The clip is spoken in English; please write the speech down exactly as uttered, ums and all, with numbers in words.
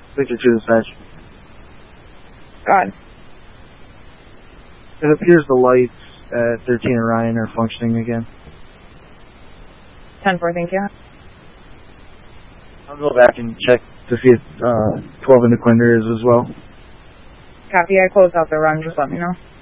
Victor two dispatch. God. It appears the lights at thirteen Orion are functioning again. ten four, thank you. I'll go back and check to see if uh, twelve in the Quinder is as well. Copy, I closed out the run, just let me know.